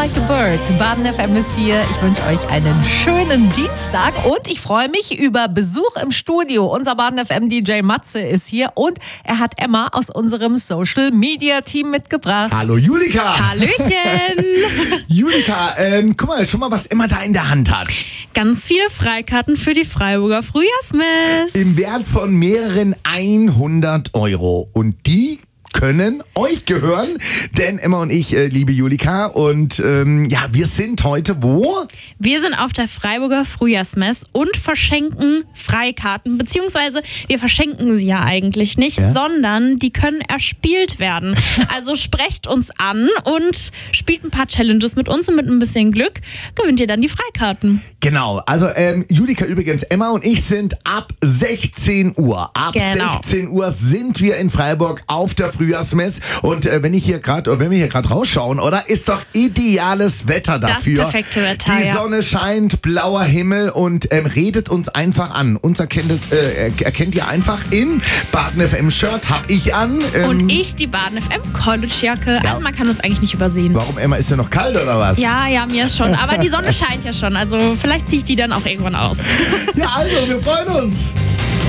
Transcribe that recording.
Like a Bird. Baden FM ist hier. Ich wünsche euch einen schönen Dienstag und ich freue mich über Besuch im Studio. Unser Baden FM DJ Matze ist hier und er hat Emma aus unserem Social Media Team mitgebracht. Hallo Julika. Hallöchen. Julika, guck mal, schon mal, was Emma da in der Hand hat. Ganz viele Freikarten für die Freiburger Frühjahrsmess. Im Wert von mehreren 100 Euro. Und die können euch gehören, denn Emma und ich, liebe Julika, und wir sind heute wo? Wir sind auf der Freiburger Frühjahrsmess und verschenken Freikarten, beziehungsweise wir verschenken sie ja eigentlich nicht, sondern die können erspielt werden. Also sprecht uns an und spielt ein paar Challenges mit uns und mit ein bisschen Glück gewinnt ihr dann die Freikarten. Genau, also Julika übrigens, Emma und ich sind ab 16 Uhr. Ab 16 Uhr sind wir in Freiburg auf der Frühjahrsmess und wenn wir hier gerade rausschauen, oder, ist doch ideales Wetter dafür. Das perfekte Wetter, Die Sonne scheint, blauer Himmel und redet uns einfach an. Uns erkennt ihr einfach in Baden FM Shirt, hab ich an. Und ich die Baden FM College-Jacke. Ja. Also man kann uns eigentlich nicht übersehen. Warum, Emma, ist ja noch kalt oder was? Ja, mir ist schon. Aber die Sonne scheint ja schon. Also vielleicht ziehe ich die dann auch irgendwann aus. Ja, also, wir freuen uns.